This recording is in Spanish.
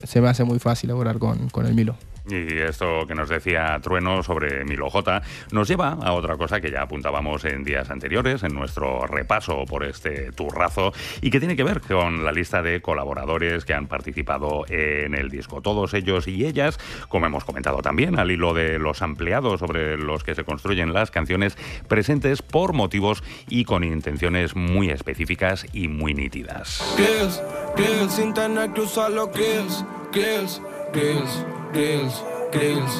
se me hace muy fácil laburar con el Milo. Y esto que nos decía Trueno sobre Milo J nos lleva a otra cosa que ya apuntábamos en días anteriores en nuestro repaso por este turrazo y que tiene que ver con la lista de colaboradores que han participado en el disco. Todos ellos y ellas, como hemos comentado también, al hilo de los ampliados sobre los que se construyen las canciones, presentes por motivos y con intenciones muy específicas y muy nítidas. Kills, sin tener que usar los kills, kills, kills. Kills, kills.